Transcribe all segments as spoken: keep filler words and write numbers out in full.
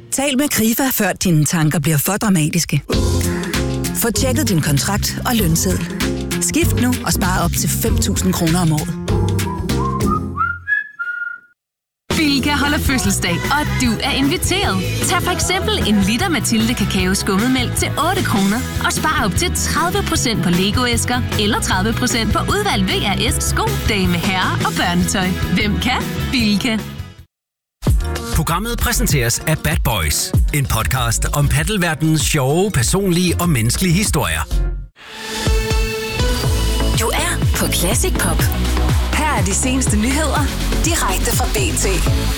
Tal med Krifa, før dine tanker bliver for dramatiske. Få tjekket din kontrakt og lønseddel. Skift nu og spare op til fem tusind kroner om året. Bilka holder fødselsdag, og du er inviteret. Tag for eksempel en liter Mathilde Kakao Skummetmælk til otte kroner og spar op til tredive procent på Lego-æsker eller tredive procent på udvalgt V R S sko, dame, herre og børnetøj. Hvem kan? Bilka. Programmet præsenteres af Bad Boys, en podcast om paddelverdenens sjove, personlige og menneskelige historier. Du er på Classic Pop. Her er de seneste nyheder, direkte fra B T.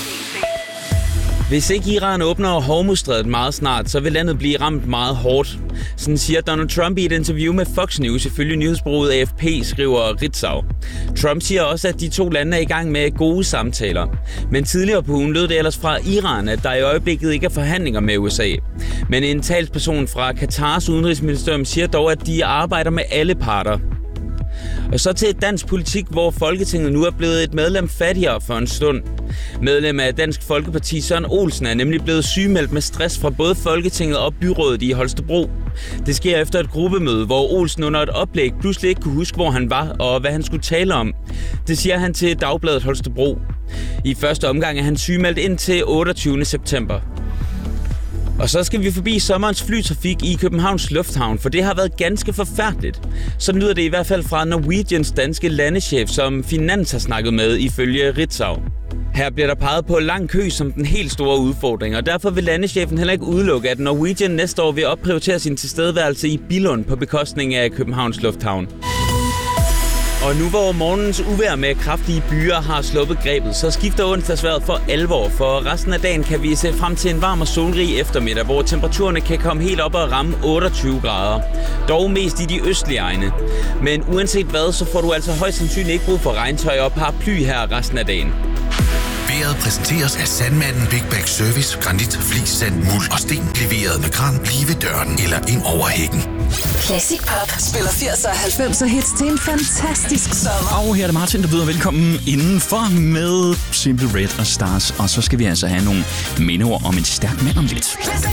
Hvis ikke Iran åbner Hormuzstrædet meget snart, så vil landet blive ramt meget hårdt. Sådan siger Donald Trump i et interview med Fox News, ifølge nyhedsbureauet A F P, skriver Ritzau. Trump siger også, at de to lande er i gang med gode samtaler. Men tidligere på ugen lød det ellers fra Iran, at der i øjeblikket ikke er forhandlinger med U S A. Men en talsperson fra Katars udenrigsministerium siger dog, at de arbejder med alle parter. Og så til et dansk politik, hvor Folketinget nu er blevet et medlem fattigere for en stund. Medlem af Dansk Folkeparti Søren Olsen er nemlig blevet sygemeldt med stress fra både Folketinget og byrådet i Holstebro. Det sker efter et gruppemøde, hvor Olsen under et oplæg pludselig ikke kunne huske, hvor han var og hvad han skulle tale om. Det siger han til Dagbladet Holstebro. I første omgang er han sygemeldt indtil otteogtyvende september. Og så skal vi forbi sommerens flytrafik i Københavns Lufthavn, for det har været ganske forfærdeligt. Så lyder det i hvert fald fra Norwegians danske landechef, som Finans har snakket med ifølge Ritzau. Her bliver der peget på lang kø som den helt store udfordring, og derfor vil landechefen heller ikke udelukke, at Norwegian næste år vil opprioritere sin tilstedeværelse i Billund på bekostning af Københavns Lufthavn. Og nu hvor morgens uvejr med kraftige byer har sluppet grebet, så skifter onsdagsvejret for alvor. For resten af dagen kan vi se frem til en varm og solrig eftermiddag, hvor temperaturerne kan komme helt op og ramme otteogtyve grader. Dog mest i de østlige egne. Men uanset hvad, så får du altså højst sandsynligt ikke brug for regntøj og paraply her resten af dagen. Vejret præsenteres af Sandmanden Big Bag Service. Granit, flis, sand, muld og sten. Leveret med kran lige ved døren eller ind over hækken. Classic Pop spiller firs og halvfems hits til en fantastisk sommer. Og her er det Martin, der byder velkommen indenfor med Simple Red og Stars. Og så skal vi altså have nogle mindeord om en stærk mand om lidt.